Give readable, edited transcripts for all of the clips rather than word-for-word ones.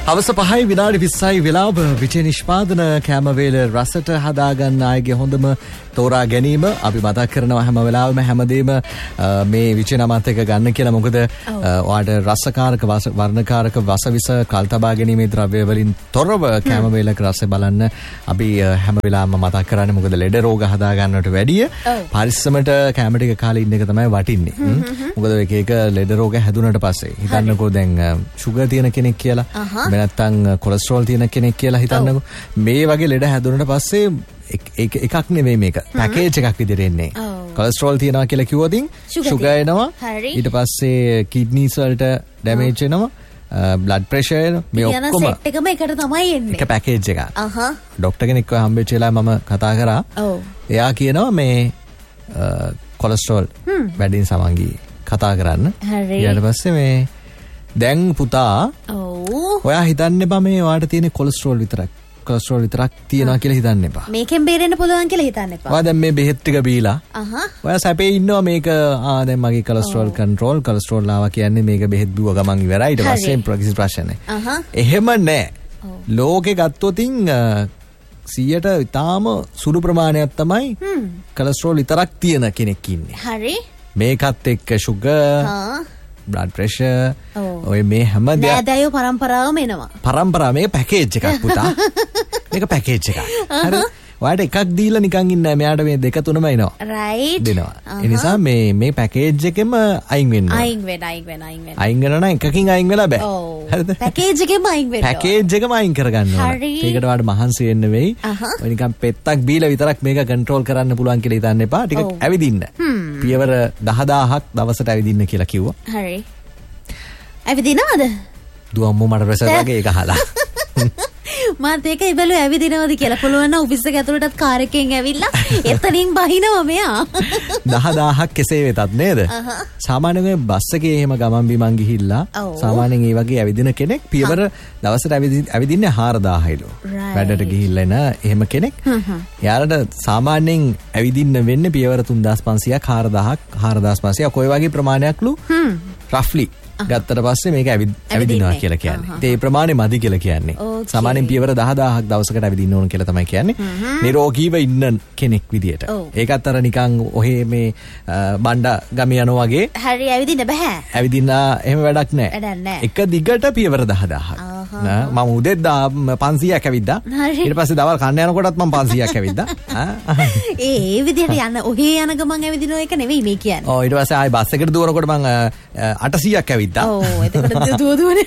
අවස 5 විනාඩි 20යි වෙලාව විජේ නිෂ්පාදන කැමවේල රසට හදාගන්න අයගේ හොඳම තෝරා ගැනීම අපි මතක් කරනවා හැම වෙලාවෙම හැමදේම මේ විජේ නමත් එක ගන්න කියලා මොකද ඔයාට රසකාරක වර්ණකාරක වසවිස කල් තබා ගැනීමේ ද්‍රව්‍ය වලින් තොරව කැමවේලක රසය බලන්න අපි හැම වෙලාවෙම මතක් කරන්නේ මොකද ලෙඩ රෝග හදා ගන්නට වැඩිය පරිස්සමට කැම ටික කාලේ ඉන්න එක තමයි වටින්නේ මොකද එක එක ලෙඩ රෝග හැදුනට පස්සේ හිතන්නකෝ දැන් සුගර් තියෙන කෙනෙක් කියලා නැත්තම් කොලෙස්ටරෝල් තියෙන කෙනෙක් කියලා හිතන්නකෝ මේ වගේ ලෙඩ හැදුනට පස්සේ එකක් නෙවෙයි මේක පැකේජ් එකක් විදිහට එන්නේ කොලෙස්ටරෝල් තියනවා කියලා කිව්වොත් සුගර් එනවා ඊට පස්සේ කිඩ්නීස් වලට ඩැමේජ් වෙනවා බ්ලඩ් ප්‍රෙෂර් එනවා මේ ඔක්කොම සෙට් එකම එකට තමයි එන්නේ එක පැකේජ් එකක් ડોක්ටර් කෙනෙක්ව හම්බෙච්ච වෙලාව මම කතා කරා එයා කියනවා මේ කොලෙස්ටරෝල් වැඩිම සමගී කතා කරන්න ඊට පස්සේ මේ දැන් පුතා ඔයා හිතන්න එපා මේ ඔයාට තියෙන කොලෙස්ටරෝල් විතරක් තියනවා කියලා හිතන්න එපා. මේකෙන් බේරෙන්න පුළුවන් කියලා හිතන්න එපා. ඔයා දැන් මේ බෙහෙත් ටික බීලා ඔයා සැපේ ඉන්නවා මේක දැන් මගේ කොලෙස්ටරෝල් කන්ට්‍රෝල් කොලෙස්ටරෝල් ආවා කියන්නේ මේක බෙහෙත් බිව්ව ගමන් ඉවරයි ඊට පස්සේ ප්‍රොග්‍රෙසිව් ප්‍රශ්න නැහැ. එහෙම නැහැ. ලෝකේ ගත්තොතින් 100ට ඉතාම සුළු ප්‍රමාණයක් තමයි කොලෙස්ටරෝල් විතරක් තියෙන කෙනෙක් ඉන්නේ. හරි. මේකත් එක්ක සුගර් බ්ලඩ් ප්‍රෙෂර් ඔය මේ හැම දෙයක් නෑදෑයෝ පරම්පරාවම එනවා. පරම්පරාව මේක පැකේජ් එකක් පුතා. මේක පැකේජ් එකක්. හරි. ඔයාලට එකක් දීලා නිකන් ඉන්නේ නැහැ. මෙයාට මේ දෙක තුනම එනවා. රයිට්. දෙනවා. ඒ නිසා මේ පැකේජ් එකෙම අයින් වෙන්න. අයින් වෙන්න. අයින් වෙනවා නම් එකකින් අයින් වෙලා බෑ. හරිද? පැකේජ් එකෙම අයින් වෙන්න. පැකේජ් එකම අයින් කරගන්න ඕන. ඒකට ඔයාලට මහන්සි වෙන්න වෙයි. ඔය නිකන් පෙත්තක් බීලා විතරක් මේක කන්ට්‍රෝල් කරන්න පුළුවන් කියලා හිතන්න එපා. ටිකක් ඇවිදින්න. පියවර 10000ක් දවසට ඇවිදින්න කියලා කිව්වා. හරි. ඇවිදිනවද? දුව අම්මෝ මට ප්‍රසාදගේ ඒක අහලා. මාත් ඒක ඉබලු ඇවිදිනවද කියලා පුළුවන් නම් ඔෆිස් එක ඇතුළටත් කාර් එකෙන් ඇවිල්ලා එතනින් බහිනවා මෙයා. 10000ක් කෙසේ වෙතත් නේද? සාමාන්‍යයෙන් බස් එකේ එහෙම ගමන් බිමන් ගිහිල්ලා සාමාන්‍යයෙන් මේ වගේ ඇවිදින කෙනෙක් පියවර දවසට ඇවිදින්නේ 4000යිලු. වැඩට ගිහිල්ලා එන එහෙම කෙනෙක්. යාලට සාමාන්‍යයෙන් ඇවිදින්න වෙන්නේ පියවර 3500ක් 4000ක් 4500ක් ඔය වගේ ප්‍රමාණයක්ලු රෆ්ලි. ගත්තට පස්සේ මේක ඇවිදිනවා කියලා කියන්නේ. ඒ ප්‍රමාණය මදි කියලා කියන්නේ. සාමාන්‍යයෙන් පියවර 10000ක් දවසකට ඇවිදින්න ඕන කියලා තමයි කියන්නේ. නිරෝගීව ඉන්න කෙනෙක් විදියට. ඒකත් අර නිකන් ඔහේ මේ බණ්ඩා ගම යනවා වගේ. හරි ඇවිදින්න බෑ. ඇවිදින්න එහෙම වැඩක් නැහැ. එක දිගට පියවර 10000ක්. මම උදේත් 500ක් ඇවිද්දා. ඊට පස්සේ දවල් කන්න යනකොටත් මම 500ක් ඇවිද්දා. ඒ විදියට යන ඔහේ යන ගමන් ඇවිදින එක නෙවෙයි මේ කියන්නේ. ඔව් ඊට පස්සේ ආයි බස් එකට දුවනකොට මම 800ක් ඇවිද්දා. ඔව් එතකොට දුවනේ.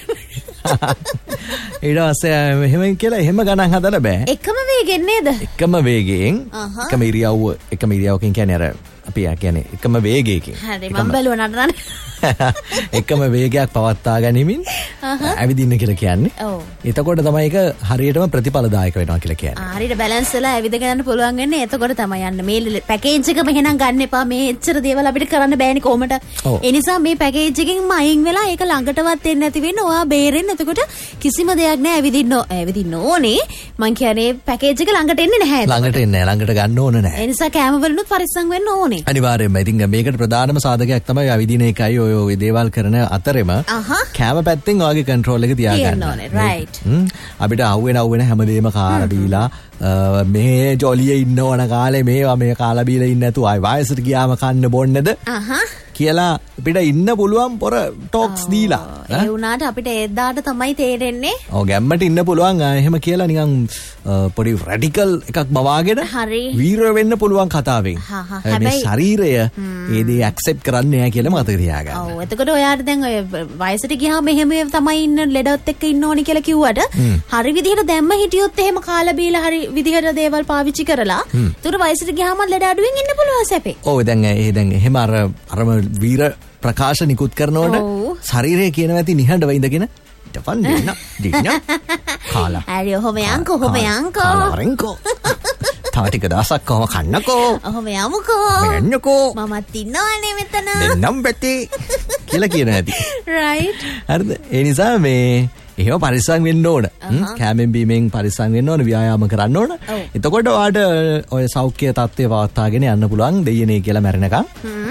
ඊට පස්සේ එහෙම කියලා එහෙම ගණන් හදන්න බෑ. එකම වේගෙන් නේද? එකම වේගයෙන් එකම ඉරියව්වකින් කියන්නේ අර අපි කියන්නේ එකම වේගයකින්. හරි මම බැලුවා නටනනේ. එකම වේගයක් පවත්වා ගැනීමෙන් ඇවිදින්න කියලා කියන්නේ. ඔව්. එතකොට තමයි ඒක හරියටම ප්‍රතිඵලදායක වෙනවා කියලා කියන්නේ. හරියට බැලන්ස් වෙලා ඇවිදගෙන යන්න පුළුවන් වෙන්නේ එතකොට තමයි යන්න. මේ පැකේජ් එකම එහෙනම් ගන්න එපා. මේ එච්චර දේවල් අපිට කරන්න බෑනේ කොහොමද? ඒ නිසා මේ පැකේජ් එකෙන් අයින් වෙලා ඒක ළඟටවත් එන්නේ නැති වෙන්න ඔයා බේරෙන්න. එතකොට කිසිම දෙයක් නෑ ඇවිදින්න ඕනේ. මං කියන්නේ පැකේජ් එක ළඟට එන්නේ නැහැ. ළඟට එන්නේ නැහැ. ළඟට ගන්න ඕන නැහැ. ඒ නිසා කැම වලිනුත් පරිස්සම් වෙන්න ඕනේ. අනිවාර්යයෙන්ම. ඉතින් මේකට ප්‍රධානම සාධකයක් තමයි ඇවිදින එකයි ඔය දේවල් කරන අතරෙම කැම පැත්තෙන් ඔයගේ කන්ට්‍රෝල් එක තියාගන්න ඕනේ. රයිට්. අපිට අහුවෙන හැමදේම කාලා බීලා මේ ජොලියේ ඉන්න ඕන කාලේ මේවා මේ කාලා බීලා ඉන්න නැතුව ආයි වයසට ගියාම කන්න බොන්නේද කියලා අපිට ඉන්න පුළුවන් පොර ටොක්ස් දීලා. ඒ වුණාට අපිට එදාට තමයි තේරෙන්නේ. ඔව් ගැම්මට ඉන්න පුළුවන් එහෙම කියලා නිකන් පොඩි රැඩිකල් එකක් බවාගෙන වීර වෙන්න පුළුවන් කතාවෙන්. මේ ශරීරය ඒ දේ ඇක්සෙප්ට් කරන්නේ නැහැ කියලා මතක තියාගන්න. ඔව් එතකොට ඔයාට දැන් ඔය වයසට ගියාම එහෙම තමයි ඉන්න ලෙඩත් එක්ක ඉන්න ඕනි කියලා කිව්වට හරි විදිහට දැම්ම හිටියොත් එහෙම කාලා බීලා හරි විදිහට දේවල් පාවිච්චි කරලා ඒතර වයසට ගියාම ලෙඩ අඩුවෙන් ඉන්න පුළුවන් සැපේ. ඔව් දැන් එහෙම අරම වීර ප්‍රකාශ නිකුත් කරනකොට ශරීරය කියනවා ඇති නිහඬව ඉඳගෙන ඉතපන් දෙන්න කාලා. හරි ඔහොම යන්කෝ කාලාරෙන්කෝ. තව ටික දවසක් කොහොම කන්නකෝ. ඔහොම යමුකෝ. මෙන්නකෝ. මමත් ඉන්නවනේ මෙතන. දෙන්නම් බැටි කියලා කියනවා ඇති. රයිට්. හරිද? ඒ නිසා මේ එහෙම පරිස්සම් වෙන්න ඕන. කැමෙන් බීමෙන් පරිස්සම් වෙන්න ඕන. ව්‍යායාම කරන්න ඕන. එතකොට ඔයාට ඔය සෞඛ්‍ය තත්ත්වය පවත්වාගෙන යන්න පුළුවන් දෙයනේ කියලා මැරෙනකම්.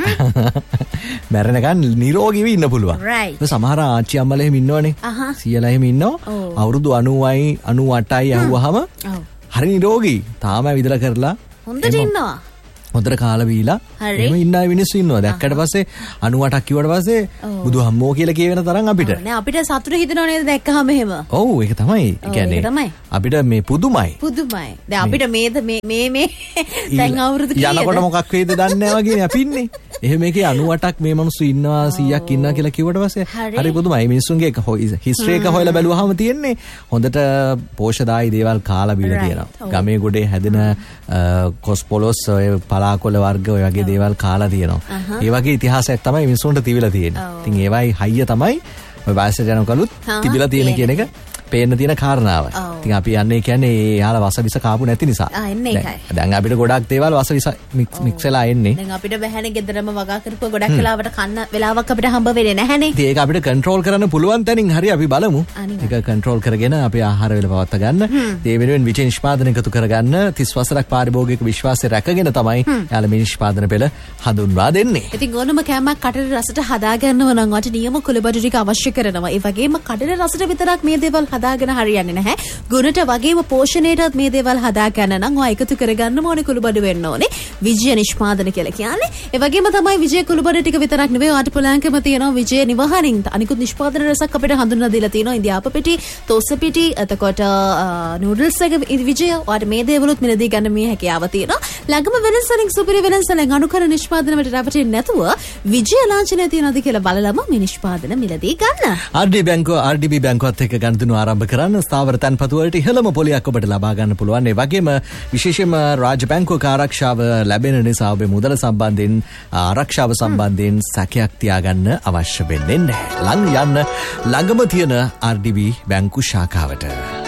මැරෙනකන් නිරෝගීව ඉන්න පුළුවන්. Right. සමහර ආච්චි අම්මලා එහෙම ඉන්නවනේ. සීයලා එහෙම ඉන්නවා. අවුරුදු 90යි 98යි යහුවාම හරි නිරෝගී. තාම විදලා කරලා හොඳට ඉන්නවා. හොඳට කාලා බීලා එහෙම ඉන්න අය මිනිස්සු ඉන්නවා. දැක්කට පස්සේ 98ක් කිව්වට පස්සේ බුදුහම්මෝ කියලා කියවෙන තරම් අපිට. නෑ අපිට සතුට හිතෙනව නේද දැක්කහම එහෙම. ඔව් ඒක තමයි. ඒ කියන්නේ අපිට මේ පුදුමයි. දැන් අපිට මේ දැන් අවුරුදු කීයද? යනකොට මොකක් වේද දන්නේ නැහැ වගේ අපි ඉන්නේ. එහෙම එකේ 98ක් මේ මිනිස්සු ඉන්නවා 100ක් ඉන්නවා කියලා කිව්වට පස්සේ හරි පුදුමයි. මිනිස්සුන්ගේ හිස්ටරි එක හොයලා බැලුවාම තියෙන්නේ හොඳට පෝෂදායී දේවල් කාලා බීලා තියෙනවා. ගමේ ගොඩේ හැදෙන කොස්පොලොස් ඔය පලාකොළ වර්ග ඔය වගේ දේවල් කාලා තියෙනවා. ඒ වගේ ඉතිහාසයක් තමයි මිනිස්සුන්ට තිබිලා තියෙන්නේ. ඉතින් ඒවයි හයිය තමයි ඔය වයසට යනකලුත් තිබිලා තියෙන කියන එක පේන්න තියෙන කාරණාව. ඉතින් අපි යන්නේ කියන්නේ යාලා වසවිස කාපු නැති නිසා. දැන් අපිට ගොඩක් දේවල් වසවිස මික්ස් වෙලා එන්නේ. දැන් අපිට බෑනේ ගෙදරම වගා කරපුවා ගොඩක් වෙලාවට කන්න වෙලාවක් අපිට හම්බ වෙන්නේ නැහනේ. ඉතින් ඒක අපිට කන්ට්‍රෝල් කරන්න පුළුවන් තැනින් හරි අපි බලමු. ඒක කන්ට්‍රෝල් කරගෙන අපි ආහාර වේල පවත්වා ගන්න. ඒ වෙනුවෙන් විචේ නිෂ්පාදන එකතු කරගන්න 30 වසරක් පාරිභෝගික විශ්වාසය රැකගෙන තමයි යාලා මේ නිෂ්පාදන පෙළ හඳුන්වා දෙන්නේ. ඉතින් ඕනම කෑමක් කටට රසට හදා ගන්නව නම් වට නියම කුලබඩු ටික අවශ්‍ය කරනවා. ඒ වගේම කටට රසට විතරක් මේ දේවල් හදාගෙන හරියන්නේ නැහැ. ගුණට වගේම පෝෂණයටත් මේ දේවල් හදා ගන්න නම් ඔය එකතු කරගන්න ඕනේ කුළුබඩු වෙන්න ඕනේ. විජය නිෂ්පාදන කියලා කියන්නේ. ඒ වගේම තමයි විජය කුළුබඩු ටික විතරක් නෙවෙයි ඔයාට පුළුවන්කම තියෙනවා විජය නිවහනින් අනිකුත් නිෂ්පාදන රසක් අපිට හඳුන්වලා දීලා තියෙනවා. ඉන්දියාප පිටි, තෝස පිටි, එතකොට නූඩල්ස් එක විජය ඔයාට මේ දේවලුත් මිලදී ගන්න මේ හැකියාව තියෙනවා. ළඟම වෙනසලින් සුපිරි වෙනසලින් අනුකර නිෂ්පාදන වලට රැවටෙන්නේ නැතුව විජය ලාංඡනය තියනවාද කියලා බලලම මේ නිෂ්පාදන මිලදී ගන්න. RDB බැංකුවත් එක්ක ගනුදෙනු ආරම්භ කරන්න ස්ථාවර තැන්පතු වලට ඉහළම පොලියක් ඔබට ලබා ගන්න පුළුවන්. ඒ වගේම විශේෂයෙන්ම රාජ්‍ය බැංකුවක ආරක්ෂාව ලැබෙන නිසා ඔබේ මුදල සම්බන්ධයෙන් ආරක්ෂාව සම්බන්ධයෙන් සැකයක් තියාගන්න අවශ්‍ය වෙන්නේ නැහැ. ළඟම තියෙන RDB බැංකු ශාඛාවට.